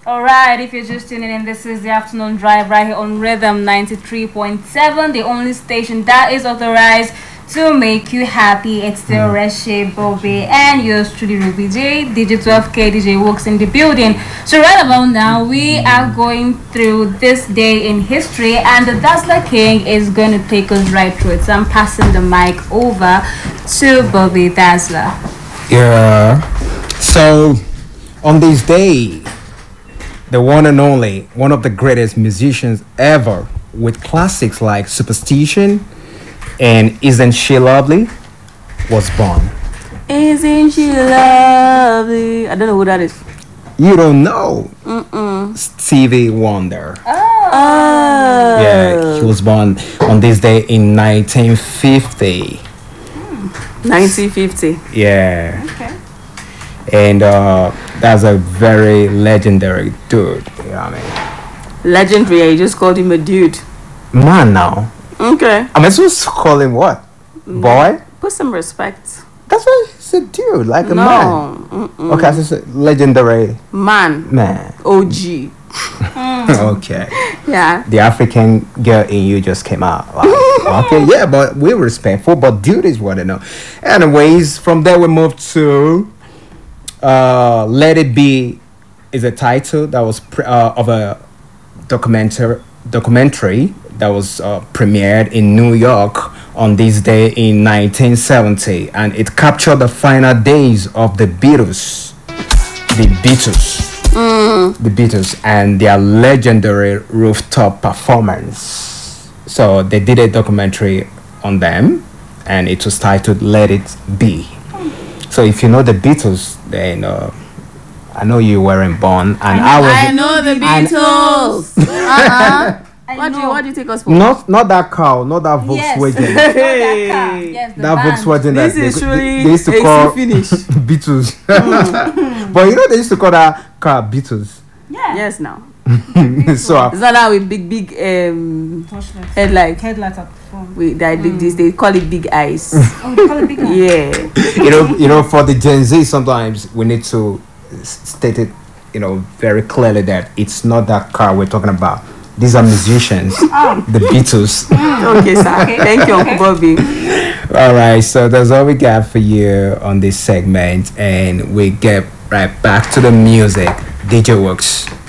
Alright, if you're just tuning in, this is the afternoon drive right here on Rhythm 93.7, the only station that is authorized to make you happy. It's still Reshe Bobby and yours truly Ruby J, DJ 12K, DJ Works in the building. So right about now, we are going through this day in history, and the Dazzler King is going to take us right through it. So I'm passing the mic over to Bobby Dazzler. Yeah. So on this day, the one and only, one of the greatest musicians ever, with classics like Superstition and Isn't She Lovely, was born. Isn't she lovely? I don't know who that is. You don't know? Stevie Wonder. Oh. Yeah, he was born on this day in 1950. 1950. Yeah. Okay. And that's a very legendary dude. You know what I mean? Legendary. You just called him a dude. Man now. Okay. Am I supposed to call him what? Boy? Put some respect. That's why he's a dude, like a man. No. Okay, so it's a legendary Man. man. OG. Okay. Yeah. The African girl in you just came out. Like, okay, yeah, but we're respectful, but dude is what I know. Anyways, from there we moved to Let It Be is a title that was of a documentary that was premiered in New York on this day in 1970, and it captured the final days of the Beatles. The Beatles and their legendary rooftop performance. So they did a documentary on them, and it was titled Let It Be. So if you know the Beatles, then I know you weren't born, and I know the Beatles. What do you take us for? Not that car, not that Yes. Volkswagen. Hey. Yes, the That band. Volkswagen This that is truly they used to AC call finish. Beatles. But you know they used to call that car Beatles. Yeah. Yes, now. So It's not that with big Torchlight. headlight. Headlight at the front. They call it big eyes. Oh, they call it big one. Yeah. you know for the Gen Z, sometimes we need to state it, very clearly that it's not that car we're talking about. These are musicians, the Beatles. Okay, sir. Okay. Thank you, Uncle Bobby. All right, so that's all we got for you on this segment, and we get right back to the music. DJ Works.